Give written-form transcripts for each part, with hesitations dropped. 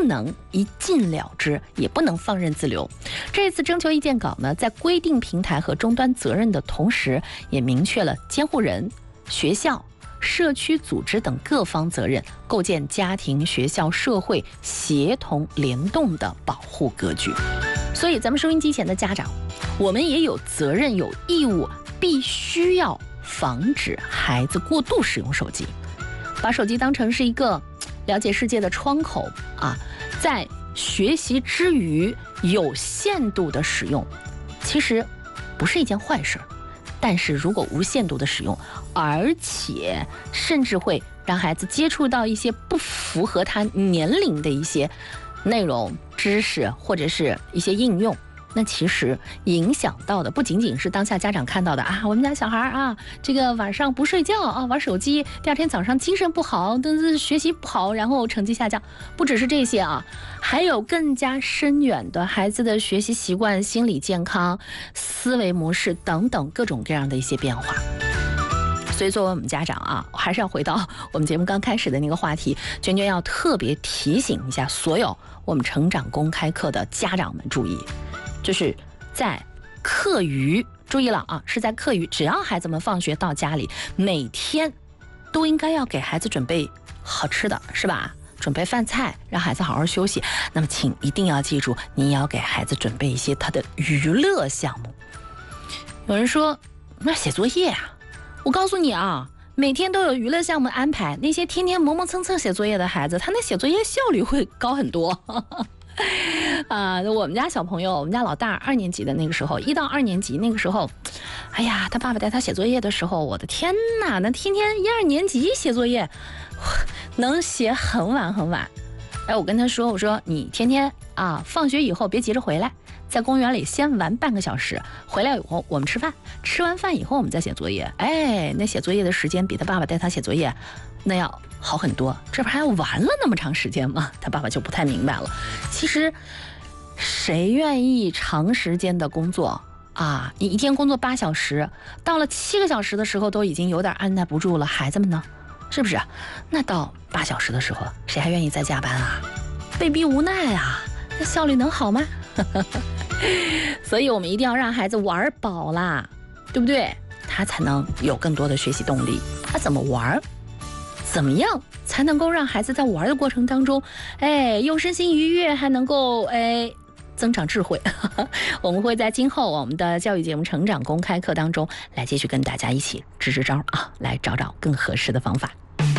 能一禁了之，也不能放任自流。这次征求意见稿呢，在规定平台和终端责任的同时，也明确了监护人、学校、社区组织等各方责任，构建家庭、学校、社会协同联动的保护格局。所以咱们收音机前的家长，我们也有责任、有义务，必须要防止孩子过度使用手机，把手机当成是一个了解世界的窗口啊，在学习之余有限度的使用，其实不是一件坏事。但是如果无限度的使用，而且甚至会让孩子接触到一些不符合他年龄的一些内容、知识或者是一些应用，那其实影响到的不仅仅是当下家长看到的啊，我们家小孩啊，这个晚上不睡觉啊，玩手机，第二天早上精神不好，学习不好，然后成绩下降，不只是这些啊，还有更加深远的孩子的学习习惯、心理健康、思维模式等等各种各样的一些变化。所以作为我们家长啊，我还是要回到我们节目刚开始的那个话题，娟娟要特别提醒一下所有我们成长公开课的家长们注意，就是在课余，注意了啊，是在课余，只要孩子们放学到家里，每天都应该要给孩子准备好吃的，是吧？准备饭菜，让孩子好好休息。那么请一定要记住，你也要给孩子准备一些他的娱乐项目。有人说那写作业啊，我告诉你啊，每天都有娱乐项目安排，那些天天磨磨蹭蹭写作业的孩子，他那写作业效率会高很多。我们家小朋友，我们家老大2年级的那个时候，1到2年级那个时候，哎呀，他爸爸带他写作业的时候，我的天哪，那天天1、2年级写作业，能写很晚很晚。哎，我跟他说，我说你天天啊，放学以后别急着回来，在公园里先玩半个小时，回来以后我们吃饭，吃完饭以后我们再写作业。哎，那写作业的时间比他爸爸带他写作业那要好很多，这不还要玩了那么长时间吗？他爸爸就不太明白了。其实谁愿意长时间的工作啊？你一天工作8小时，到了7个小时的时候都已经有点按耐不住了，孩子们呢？是不是？那到8小时的时候，谁还愿意再加班啊？被逼无奈啊，那效率能好吗？所以我们一定要让孩子玩饱啦，对不对？他才能有更多的学习动力。他怎么玩？怎么样才能够让孩子在玩的过程当中，又身心愉悦，还能够增长智慧？我们会在今后我们的教育节目成长公开课当中来继续跟大家一起支招啊，来找找更合适的方法。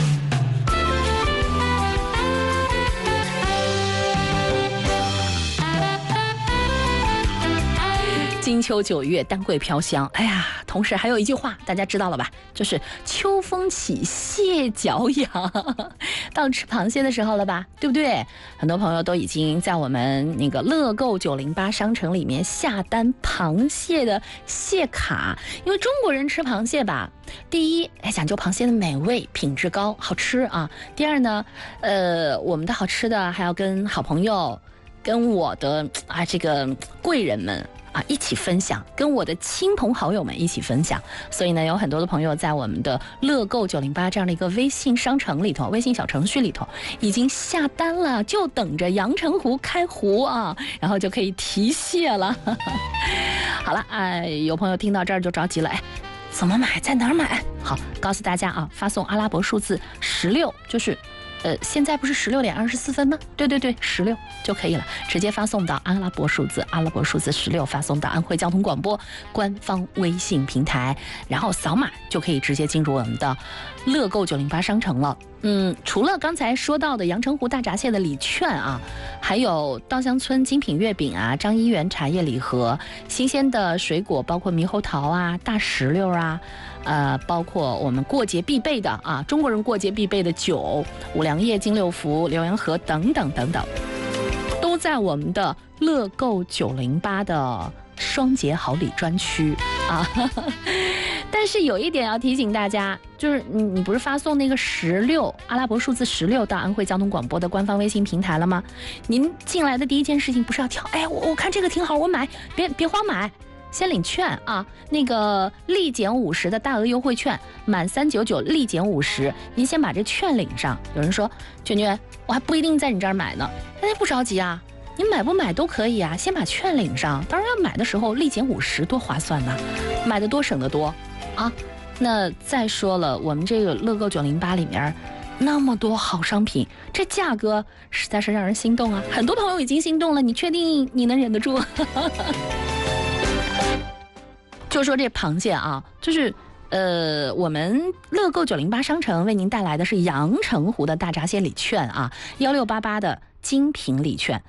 金秋9月，丹桂飘香。哎呀，同时还有一句话，大家知道了吧？就是秋风起，蟹脚痒。到吃螃蟹的时候了吧？对不对？很多朋友都已经在我们那个乐购908商城里面下单螃蟹的蟹卡，因为中国人吃螃蟹吧，第一，讲究螃蟹的美味、品质高、好吃啊。第二呢，我们的好吃的还要跟好朋友、跟我的这个贵人们一起分享，跟我的亲朋好友们一起分享。所以呢，有很多的朋友在我们的乐购908这样的一个微信商城里头、微信小程序里头已经下单了，就等着阳澄湖开湖啊，然后就可以提蟹了。好了，有朋友听到这儿就着急了，怎么买？在哪儿买？好，告诉大家啊，发送阿拉伯数字16，就是现在不是16点24分吗？对，16就可以了，直接发送到阿拉伯数字16，发送到安徽交通广播官方微信平台，然后扫码就可以直接进入我们的乐购908商城了。除了刚才说到的阳澄湖大闸蟹的礼券啊，还有稻香村精品月饼啊，张一元茶叶礼盒，新鲜的水果包括猕猴桃啊、大石榴啊，包括我们过节必备的啊，中国人过节必备的酒，五粮液、金六福、浏阳河等等等等，都在我们的乐购908的双节好礼专区啊。但是有一点要提醒大家，就是你不是发送那个16阿拉伯数字16到安徽交通广播的官方微信平台了吗？您进来的第一件事情不是要挑，我看这个挺好，我买，别慌买，先领券啊，那个立减50的大额优惠券，满399立减50，您先把这券领上。有人说，娟娟， 我还不一定在你这儿买呢。那不着急啊，你买不买都可以啊，先把券领上。当然要买的时候立减50，多划算呐！买的多省得多啊。那再说了，我们这个乐购908里面那么多好商品，这价格实在是让人心动啊！很多朋友已经心动了，你确定你能忍得住？就说这螃蟹啊，就是我们乐购908商城为您带来的是阳澄湖的大闸蟹礼券啊，1688的精品礼券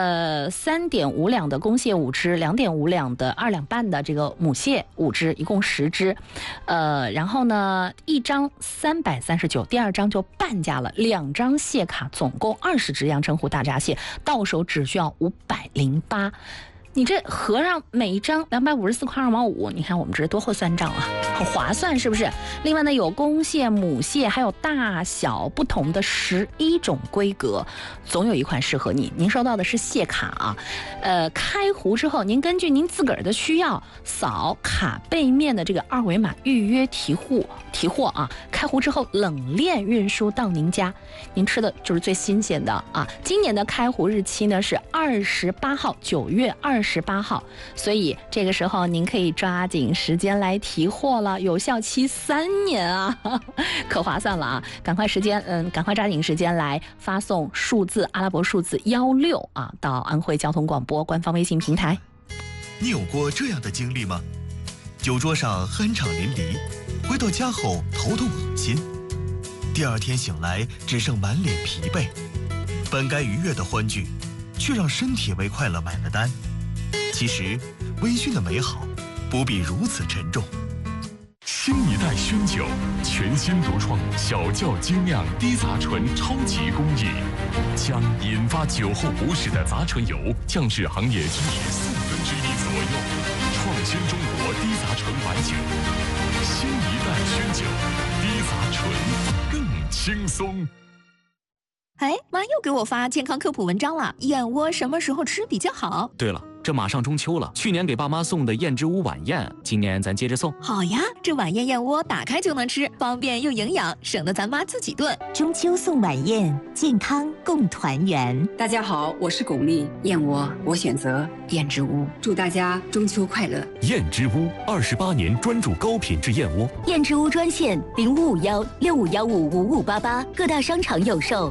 ，3.5两的公蟹5只，2.5两的2两半的这个母蟹5只，一共10只，然后呢，一张339，第二张就半价了，2张蟹卡，总共20只阳澄湖大闸蟹，到手只需要508。你这合上每一张254块2毛5，你看我们这多会算账啊，很划算是不是？另外呢，有公蟹、母蟹，还有大小不同的11种规格，总有一款适合你。您收到的是蟹卡啊，开壶之后，您根据您自个儿的需要，扫卡背面的这个2维码预约提货啊。开壶之后冷链运输到您家，您吃的就是最新鲜的啊。今年的开壶日期呢是28号，9月28号，所以这个时候您可以抓紧时间来提货了，有效期3年啊，可划算了啊！赶快抓紧时间来发送阿拉伯数字16啊，到安徽交通广播官方微信平台。 你有过这样的经历吗？酒桌上酣畅淋漓，回到家后头痛恶心，第二天醒来只剩满脸疲惫，本该愉悦的欢聚，却让身体为快乐买了单。其实，微醺的美好不必如此沉重。 新一代熏酒，全新独创小窖精酿低杂醇超级工艺，将引发酒后不适的杂醇油降至行业均值1/4左右，创新中国低杂醇白酒。新一代熏酒，低杂醇更轻松。 哎，妈又给我发健康科普文章了，燕窝什么时候吃比较好？ 对了，这马上中秋了，去年给爸妈送的燕之屋晚宴，今年咱接着送。 好呀，这晚宴燕窝打开就能吃，方便又营养，省得咱妈自己炖。 中秋送晚宴，健康共团圆。 大家好，我是巩俐，燕窝我选择燕之屋，祝大家中秋快乐。 燕之屋28年专注高品质燕窝。 燕之屋专线0551655588，各大商场有售。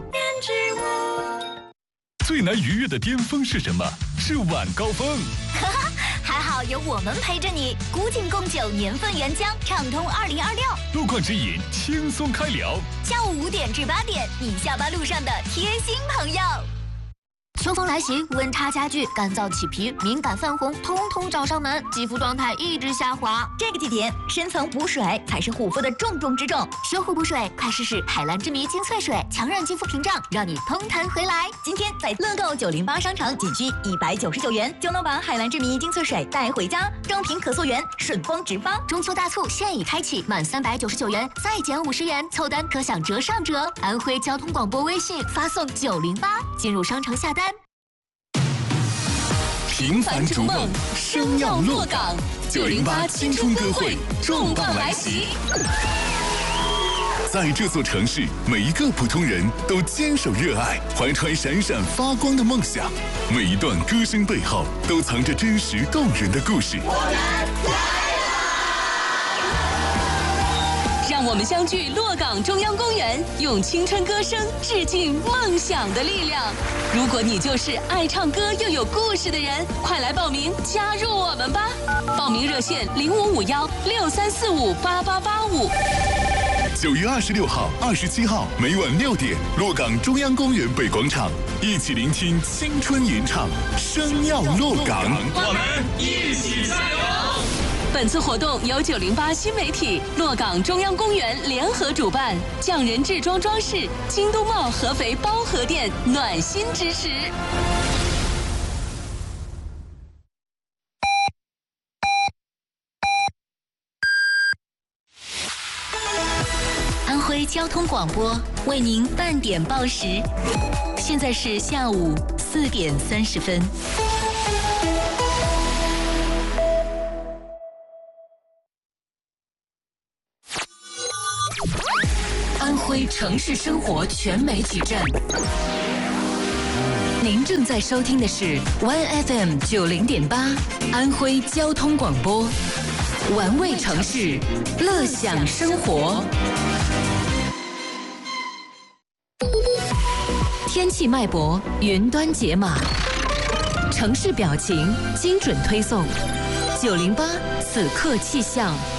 最难逾越的巅峰是什么？是晚高峰。 还好有我们陪着你，古井贡酒年份原浆，畅通2026。 路况指引，轻松开聊。 下午5点至8点，你下班路上的贴心朋友。秋风来袭，温差加剧，干燥起皮、敏感泛红，通通找上门，肌肤状态一直下滑。这个季节，深层补水才是护肤的重中之重。修护补水，快试试海蓝之谜精粹水，强韧肌肤屏障，让你通弹回来。今天在乐购908商城，仅需199元就能把海蓝之谜精粹水带回家，正品可溯源，顺丰直发。中秋大促现已开启，满399元再减50元，凑单可享折上折。安徽交通广播微信发送908，进入商城下单。 平凡逐梦，生要落岗。908青春歌会重磅来袭。在这座城市，每一个普通人都坚守热爱，怀揣闪闪发光的梦想。每一段歌声背后，都藏着真实动人的故事。 让我们相聚洛岗中央公园，用青春歌声致敬梦想的力量。如果你就是爱唱歌又有故事的人，快来报名加入我们吧！报名热线055163458885。 9月26号、27号每晚6点，洛岗中央公园北广场，一起聆听青春吟唱，生要洛岗，我们一起加油！ 本次活动由908新媒体、洛岗中央公园联合主办，匠人制装装饰、京东茂合肥包河店暖心支持。安徽交通广播为您半点报时，现在是下午4点30分。安徽城市生活全媒体站。 您正在收听的是 One FM 90.8安徽交通广播，玩味城市，乐享生活。天气脉搏，云端解码，城市表情，精准推送。908此刻气象。